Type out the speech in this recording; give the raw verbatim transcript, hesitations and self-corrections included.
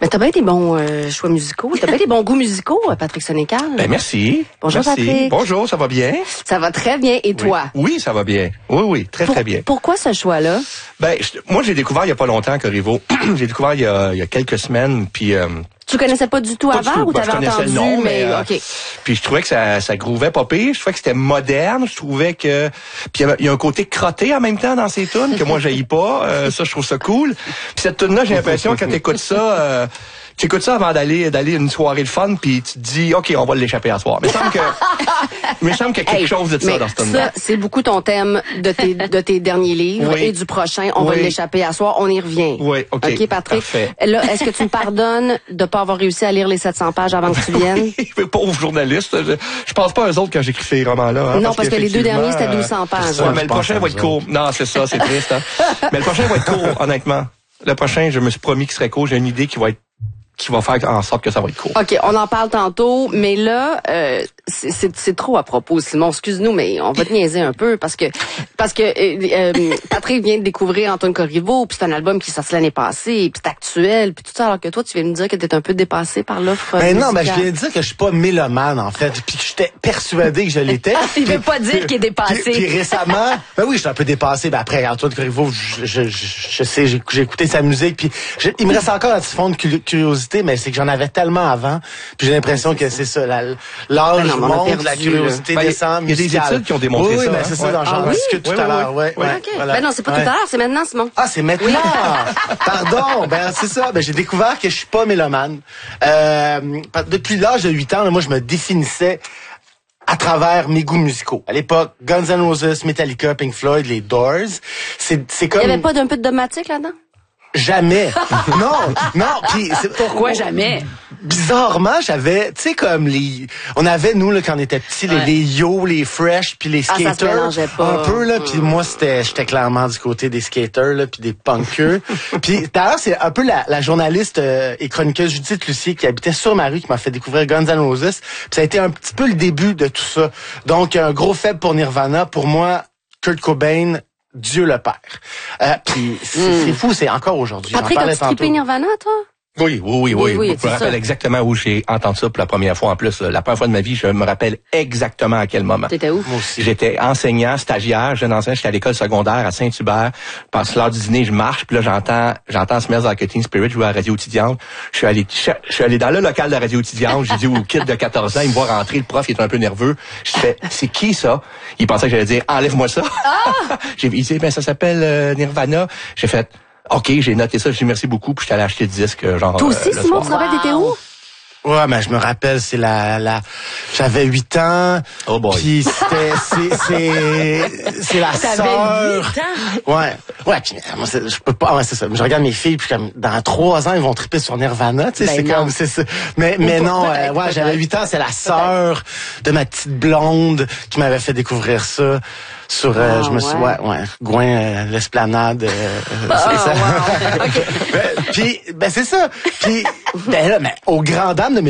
Ben, t'as bien des bons euh, choix musicaux. T'as bien des bons goûts musicaux, Patrick Sénécal. Ben, merci. Bonjour, merci. Patrick. Bonjour, ça va bien? Ça va très bien. Et toi? Oui, oui ça va bien. Oui, oui, très, Pour, très bien. Pourquoi ce choix-là? Ben, je, moi, j'ai découvert il y a pas longtemps, Corriveau. j'ai découvert il y a, il y a quelques semaines, puis... Euh, tu connaissais pas du tout pas avant du tout. ou Ben, t'avais je entendu? le nom, mais, mais euh, OK. Puis je trouvais que ça, ça grouvait pas pire. Je trouvais que c'était moderne. Je trouvais que... Puis il y, y a un côté crotté en même temps dans ces tunes que moi, j'haïs pas. Euh, ça, je trouve ça cool. Puis cette tune-là, j'ai l'impression, quand t'écoutes ça... Euh, tu écoutes ça avant d'aller d'aller à une soirée de fun, puis tu te dis, OK, on va l'échapper à soir. Mais il me semble que, il me semble qu'il y a quelque hey, chose de ça dans ce tune-là. Ça, c'est beaucoup ton thème de tes, de tes derniers livres oui. et du prochain. On oui. va l'échapper à soir. On y revient. Oui, OK. OK, Patrick. Parfait. Là, est-ce que tu me pardonnes de pas avoir réussi à lire les sept cents pages avant que tu viennes? Pauvre journaliste. Je, je pense pas à eux autres quand j'écris ces romans-là. Hein, non, parce, parce que les deux derniers, c'était douze cents pages. Ça, hein. mais le prochain va être court. Non, c'est ça, c'est triste. Hein. Mais le prochain va être court, honnêtement. Le prochain, je me suis promis qu'il serait court. J'ai une idée qui va être qui va faire en sorte que ça va être court. OK, on en parle tantôt, mais là, euh, c'est, c'est, c'est trop à propos, Simon. Excuse-nous, mais on va te niaiser un peu parce que parce que euh, euh, Patrick vient de découvrir Antoine Corriveau, puis c'est un album qui est sorti l'année passée, puis c'est actuel, puis tout ça, alors que toi, tu viens de me dire que t'es un peu dépassé par l'offre. Ben non, musicale. ben je viens de dire que je suis pas mélomane, en fait, puis que j'étais persuadé que je l'étais. Ah, il puis, veut pas dire qu'il est dépassé. Puis, puis récemment, ben oui, je suis un peu dépassé. Ben après, Antoine Corriveau, je, je, je, je sais, j'ai, j'ai écouté sa musique, puis je, il me reste encore un petit fond de curiosité, mais c'est que j'en avais tellement avant, puis j'ai l'impression que c'est ça, la, l'âge ben non, monte, la curiosité ben, descend. Il y a des études qui ont démontré oui, ça. Oui, ben hein? c'est ça, ouais. j'en Ah, discute oui? tout à Oui, l'heure. oui, Ouais, oui. ouais, OK. voilà. Ben non, c'est pas Ouais. tout à l'heure, c'est maintenant, Simon. Ah, c'est maintenant. Oui. Pardon. Ben c'est ça. Ben j'ai découvert que je suis pas mélomane. Euh, depuis l'âge de huit ans, là, moi je me définissais à travers mes goûts musicaux. À l'époque, Guns N' Roses, Metallica, Pink Floyd, les Doors. C'est c'est comme Il y avait pas d'un peu de dogmatique là-dedans? Jamais. non, non. Puis c'est- Pourquoi jamais? Bizarrement, j'avais, tu sais, comme les, on avait nous là quand on était petits, les, Ouais. les yo, les fresh, puis les Ah, ça se skaters, mélangeait pas. un peu là. Puis moi, c'était, j'étais clairement du côté des skaters là, puis des punkers. Puis d'ailleurs, c'est un peu la, la journaliste euh, et chroniqueuse Judith Lucier qui habitait sur ma rue qui m'a fait découvrir Guns N' Roses. Puis ça a été un petit peu le début de tout ça. Donc un gros faible pour Nirvana. Pour moi, Kurt Cobain. Dieu le Père. Euh, puis c'est, Mm. c'est fou, c'est encore aujourd'hui. J'en Patrick, parlais as-tu trippé tantôt. Nirvana, toi? Oui, oui, oui, oui. Oui, oui, je c'est me rappelle ça. exactement où j'ai entendu ça pour la première fois. En plus, la première fois de ma vie, je me rappelle exactement à quel moment. T'étais où? Moi aussi. J'étais enseignant, stagiaire, jeune enseignant, j'étais à l'école secondaire à Saint-Hubert. Parce que l'heure du dîner, je marche, puis là, j'entends, j'entends Smells Like a Teen Spirit jouer à la radio étudiante. Je suis allé, je suis allé dans le local de la radio étudiante. J'ai dit au kid de quatorze ans, il me voit rentrer, le prof, il est un peu nerveux. Je fais, c'est qui ça? Il pensait que j'allais dire, enlève-moi ça. Ah! J'ai dit, ben, ça s'appelle euh, Nirvana. J'ai fait, OK, j'ai noté ça, je dis merci beaucoup, puis je suis allé acheter le disque, genre. Toi aussi, euh, le Simon, soir. tu te rappelles, t'étais où? Ouais, mais je me rappelle, c'est la, la, j'avais huit ans. Oh boy. Puis c'était, c'est, c'est, c'est la sœur. Ouais. Ouais, puis moi, c'est- je peux pas, ouais, c'est ça. Je regarde mes filles, puis comme, dans trois ans, ils vont triper sur Nirvana, tu sais, Ben c'est non. comme, c'est ça. Mais, mais Ou non, pas, euh, peut-être, ouais, j'avais peut-être. huit ans, c'est la sœur de ma petite blonde qui m'avait fait découvrir ça. Sur, euh, Ah, je me suis, ouais. ouais, ouais, Gouin, euh, l'esplanade, euh, euh, Ah, c'est ça. wow. OK. Ben, puis, ben, c'est ça. Puis, ben là, mais au grand dam de mes